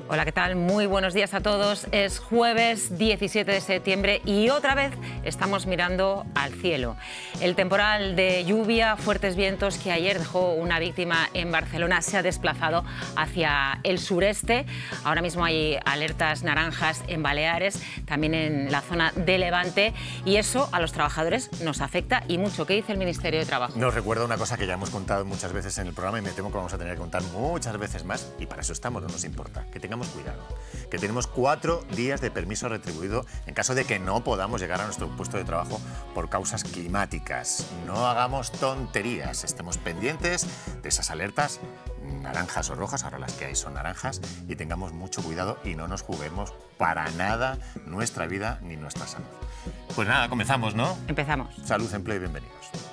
Hola, ¿qué tal? Muy buenos días a todos. Es jueves 17 de septiembre y otra vez estamos mirando al cielo. El temporal de lluvia, fuertes vientos que ayer dejó una víctima en Barcelona se ha desplazado hacia el sureste. Ahora mismo hay alertas naranjas en Baleares, también en la zona de Levante, y eso a los trabajadores nos afecta y mucho. ¿Qué dice el Ministerio de Trabajo? Nos recuerda una cosa que ya hemos contado muchas veces en el programa y me temo que vamos a tener que contar muchas veces más, y para eso estamos, no nos importa. Que tengamos cuidado, que tenemos 4 días de permiso retribuido en caso de que no podamos llegar a nuestro puesto de trabajo por causas climáticas. No hagamos tonterías, estemos pendientes de esas alertas naranjas o rojas, ahora las que hay son naranjas, y tengamos mucho cuidado y no nos juguemos para nada nuestra vida ni nuestra salud. Pues nada, comenzamos, ¿no? Empezamos. Salud, empleo y bienvenidos.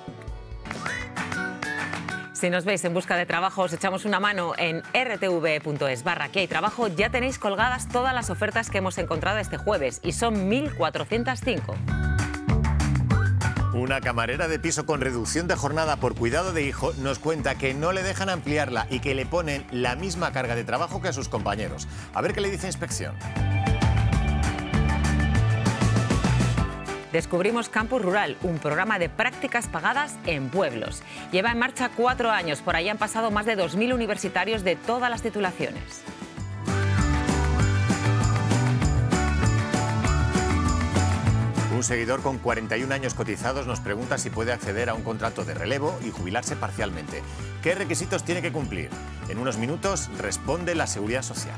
Si nos veis en busca de trabajo, os echamos una mano en rtv.es/que hay trabajo. Ya tenéis colgadas todas las ofertas que hemos encontrado este jueves y son 1.405. Una camarera de piso con reducción de jornada por cuidado de hijo nos cuenta que no le dejan ampliarla y que le ponen la misma carga de trabajo que a sus compañeros. A ver qué le dice Inspección. Descubrimos Campus Rural, un programa de prácticas pagadas en pueblos. Lleva en marcha 4 años. Por ahí han pasado más de 2.000 universitarios de todas las titulaciones. Un seguidor con 41 años cotizados nos pregunta si puede acceder a un contrato de relevo y jubilarse parcialmente. ¿Qué requisitos tiene que cumplir? En unos minutos responde la Seguridad Social.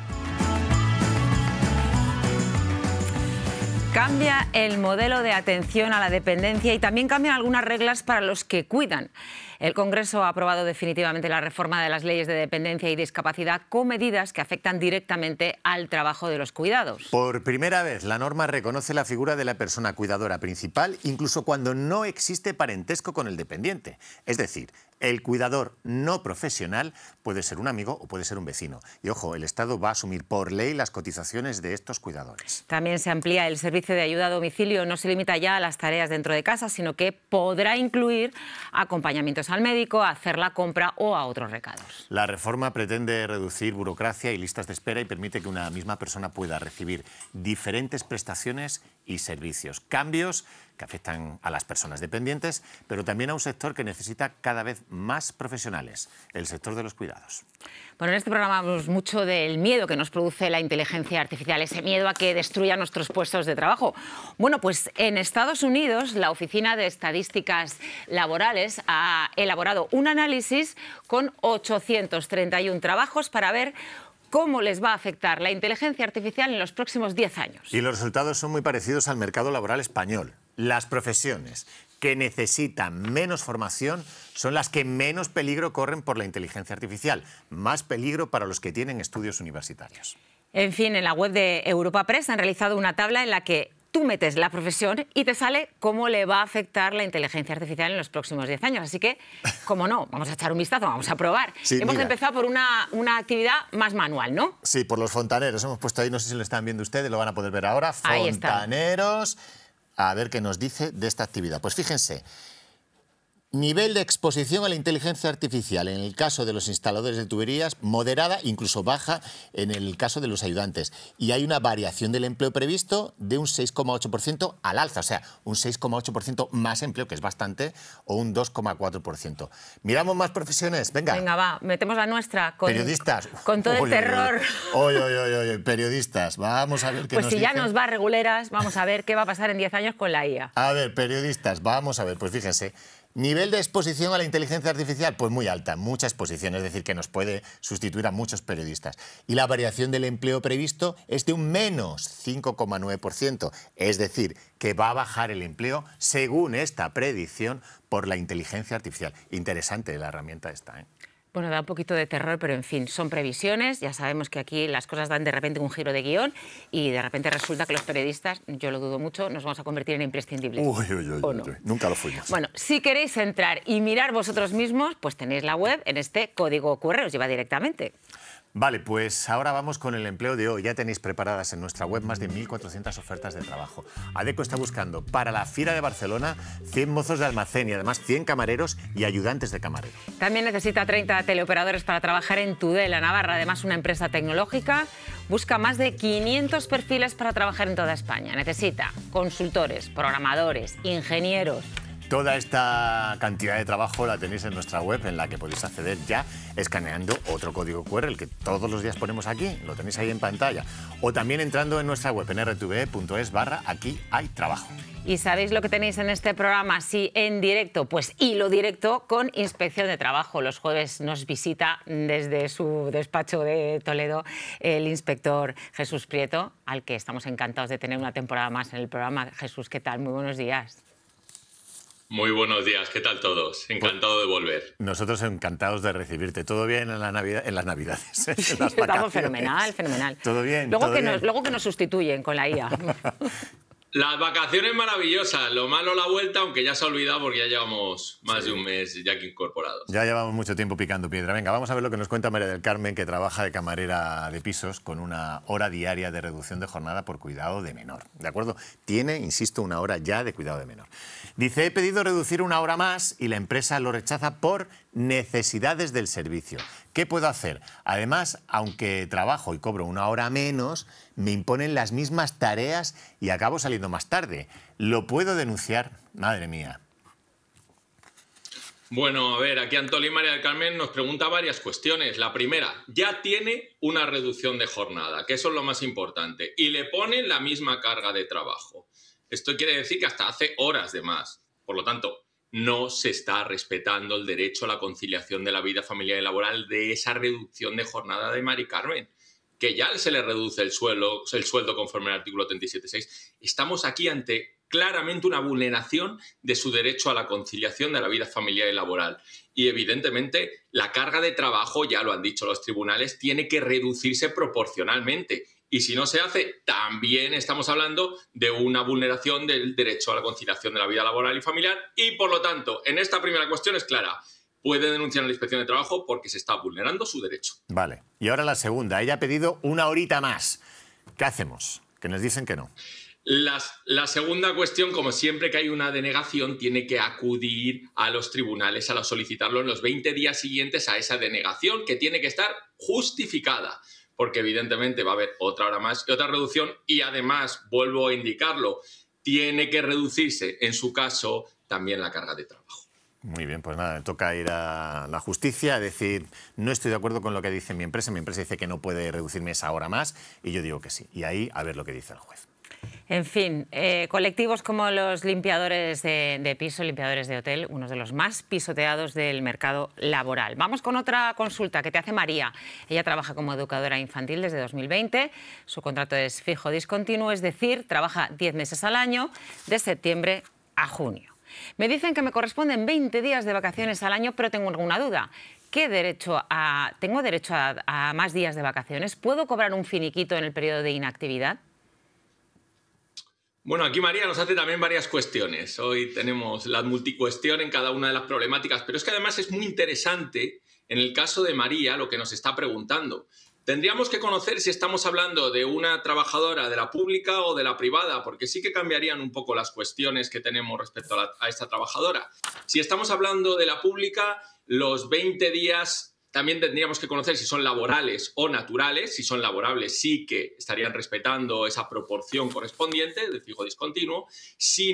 Cambia el modelo de atención a la dependencia y también cambian algunas reglas para los que cuidan. El Congreso ha aprobado definitivamente la reforma de las leyes de dependencia y discapacidad con medidas que afectan directamente al trabajo de los cuidados. Por primera vez, la norma reconoce la figura de la persona cuidadora principal, incluso cuando no existe parentesco con el dependiente. Es decir, el cuidador no profesional puede ser un amigo o puede ser un vecino. Y ojo, el Estado va a asumir por ley las cotizaciones de estos cuidadores. También se amplía el servicio de ayuda a domicilio. No se limita ya a las tareas dentro de casa, sino que podrá incluir acompañamientos al médico, a hacer la compra o a otros recados. La reforma pretende reducir burocracia y listas de espera y permite que una misma persona pueda recibir diferentes prestaciones y servicios. Cambios que afectan a las personas dependientes, pero también a un sector que necesita cada vez más profesionales, el sector de los cuidados. Bueno, en este programa hablamos mucho del miedo que nos produce la inteligencia artificial, ese miedo a que destruya nuestros puestos de trabajo. Bueno, pues en Estados Unidos la Oficina de Estadísticas Laborales ha elaborado un análisis con 831 trabajos para ver cómo les va a afectar la inteligencia artificial en los próximos 10 años. Y los resultados son muy parecidos al mercado laboral español. Las profesiones que necesitan menos formación son las que menos peligro corren por la inteligencia artificial, más peligro para los que tienen estudios universitarios. En fin, en la web de Europa Press han realizado una tabla en la que tú metes la profesión y te sale cómo le va a afectar la inteligencia artificial en los próximos 10 años. Así que, como no, vamos a echar un vistazo, vamos a probar. Sí, hemos mira. empezado por una actividad más manual, ¿no? Sí, por los fontaneros. Hemos puesto ahí, no sé si lo están viendo ustedes, lo van a poder ver ahora. Ahí está. Fontaneros. A ver qué nos dice de esta actividad. Pues fíjense. Nivel de exposición a la inteligencia artificial en el caso de los instaladores de tuberías, moderada, incluso baja en el caso de los ayudantes. Y hay una variación del empleo previsto de un 6,8% al alza, o sea, un 6,8% más empleo, que es bastante, o un 2,4%. ¿Miramos más profesiones? Venga. Venga, va, metemos la nuestra con, periodistas. Con todo el terror. Oye, periodistas. Vamos a ver qué pues nos si dicen. ya nos va reguleras, vamos a ver qué va a pasar en 10 años con la IA. A ver, periodistas, vamos a ver, pues fíjense. Nivel de exposición a la inteligencia artificial, pues muy alta, mucha exposición, es decir, que nos puede sustituir a muchos periodistas. Y la variación del empleo previsto es de un menos 5,9%, es decir, que va a bajar el empleo según esta predicción por la inteligencia artificial. Interesante la herramienta esta, ¿eh? Bueno, da un poquito de terror, pero en fin, son previsiones. Ya sabemos que aquí las cosas dan de repente un giro de guión y de repente resulta que los periodistas, yo lo dudo mucho, nos vamos a convertir en imprescindibles. Uy, ¿O no? Nunca lo fuimos. Bueno, si queréis entrar y mirar vosotros mismos, pues tenéis la web en este código QR, os lleva directamente. Vale, pues ahora vamos con el empleo de hoy. Ya tenéis preparadas en nuestra web más de 1.400 ofertas de trabajo. Adecco está buscando para la Fira de Barcelona 100 mozos de almacén y además 100 camareros y ayudantes de camarero. También necesita 30 teleoperadores para trabajar en Tudela, Navarra. Además, una empresa tecnológica, busca más de 500 perfiles para trabajar en toda España. Necesita consultores, programadores, ingenieros. Toda esta cantidad de trabajo la tenéis en nuestra web, en la que podéis acceder ya escaneando otro código QR, el que todos los días ponemos aquí, lo tenéis ahí en pantalla. O también entrando en nuestra web, en rtve.es/aquí hay trabajo. ¿Y sabéis lo que tenéis en este programa? Sí, en directo, pues hilo directo con Inspección de Trabajo. Los jueves nos visita desde su despacho de Toledo el inspector Jesús Prieto, al que estamos encantados de tener una temporada más en el programa. Jesús, ¿qué tal? Muy buenos días. Muy buenos días, ¿qué tal todos? Encantado de volver. Nosotros encantados de recibirte. ¿Todo bien en las Navidades? En las Estamos fenomenal. ¿Todo bien? Luego que nos sustituyen con la IA. Las vacaciones maravillosas, lo malo la vuelta, aunque ya se ha olvidado porque ya llevamos más de un mes ya que incorporados. Ya llevamos mucho tiempo picando piedra. Venga, vamos a ver lo que nos cuenta María del Carmen, que trabaja de camarera de pisos con una hora diaria de reducción de jornada por cuidado de menor. ¿De acuerdo? Tiene, insisto, una hora ya de cuidado de menor. Dice, he pedido reducir una hora más y la empresa lo rechaza por necesidades del servicio. ¿Qué puedo hacer? Además, aunque trabajo y cobro una hora menos, me imponen las mismas tareas y acabo saliendo más tarde. ¿Lo puedo denunciar? Madre mía. Bueno, a ver, aquí Antolín María del Carmen nos pregunta varias cuestiones. La primera, ya tiene una reducción de jornada, que eso es lo más importante, y le ponen la misma carga de trabajo. Esto quiere decir que hasta hace horas de más. Por lo tanto, no se está respetando el derecho a la conciliación de la vida familiar y laboral de esa reducción de jornada de Mari Carmen, que ya se le reduce el sueldo conforme al artículo 37.6. Estamos aquí ante claramente una vulneración de su derecho a la conciliación de la vida familiar y laboral. Y evidentemente la carga de trabajo, ya lo han dicho los tribunales, tiene que reducirse proporcionalmente. Y si no se hace, también estamos hablando de una vulneración del derecho a la conciliación de la vida laboral y familiar. Y por lo tanto, en esta primera cuestión es clara. Puede denunciar a la Inspección de Trabajo porque se está vulnerando su derecho. Vale. Y ahora la segunda. Ella ha pedido una horita más. ¿Qué hacemos? Que nos dicen que no. La segunda cuestión, como siempre que hay una denegación, tiene que acudir a los tribunales a solicitarlo en los 20 días siguientes a esa denegación, que tiene que estar justificada, porque evidentemente va a haber otra hora más y otra reducción, y además, vuelvo a indicarlo, tiene que reducirse, en su caso, también la carga de trabajo. Muy bien, pues nada, me toca ir a la justicia a decir, no estoy de acuerdo con lo que dice mi empresa dice que no puede reducirme esa hora más, y yo digo que sí. Y ahí a ver lo que dice el juez. En fin, colectivos como los limpiadores de piso, limpiadores de hotel, unos de los más pisoteados del mercado laboral. Vamos con otra consulta que te hace María. Ella trabaja como educadora infantil desde 2020. Su contrato es fijo discontinuo, es decir, trabaja 10 meses al año, de septiembre a junio. Me dicen que me corresponden 20 días de vacaciones al año, pero tengo alguna duda. ¿Tengo derecho a más días de vacaciones? ¿Puedo cobrar un finiquito en el periodo de inactividad? Bueno, aquí María nos hace también varias cuestiones. Hoy tenemos la multicuestión en cada una de las problemáticas, pero es que además es muy interesante en el caso de María lo que nos está preguntando. Tendríamos que conocer si estamos hablando de una trabajadora de la pública o de la privada, porque sí que cambiarían un poco las cuestiones que tenemos respecto a esta trabajadora. Si estamos hablando de la pública, los 20 días también tendríamos que conocer si son laborales o naturales. Si son laborables, sí que estarían respetando esa proporción correspondiente de fijo discontinuo. Si